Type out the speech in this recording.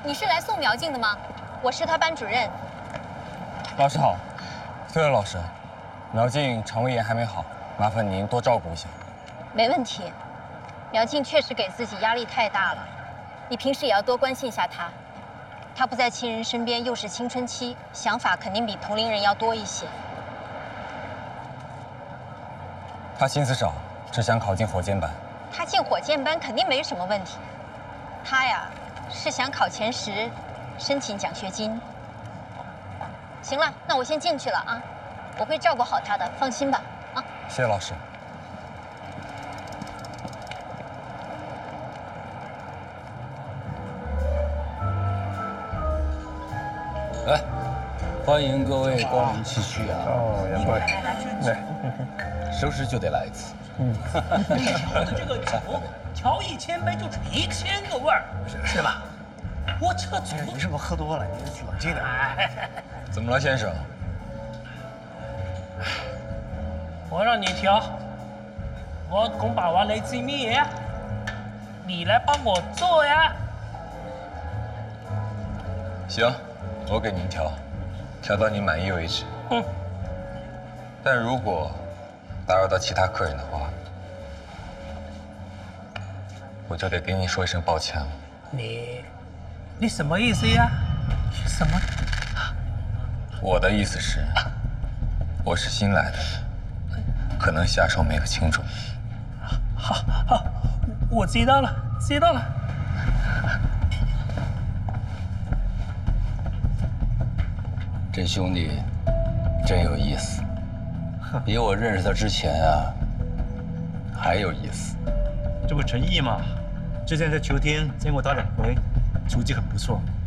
你是来送苗静的吗？我是她班主任。 老师好。对了，老师，苗静肠胃炎还没好，麻烦您多照顾一下。 没问题。苗静确实给自己压力太大了，你平时也要多关心一下她。她不在亲人身边，又是青春期，想法肯定比同龄人要多一些。 她心思少，只想考进火箭班。 她进火箭班肯定没什么问题。她呀，是想考前10，申请奖学金。行了，那我先进去了啊，我会照顾好她的，放心吧。啊， 谢谢老师。 来，欢迎各位光临七区啊！ 哦，杨贵， 对，时不时就得来一次。 你调的这个酒，调1000杯就是1000个味儿，是吧？我这酒， 你是不是喝多了？你冷静点。 怎么了，先生？ 我让你调，我拱把玩雷子咩呀？你来帮我做呀？ 行，我给您调，调到您满意为止。但如果打扰到其他客人的话，我就得跟您说一声抱歉了。 你什么意思呀？什么？ 我的意思是，我是新来的，可能下手没个轻重。 好，我知道了，知道了。 这兄弟真有意思，比我认识他之前啊还有意思。 这不诚意嘛？之前在球厅见过他2回，出击很不错。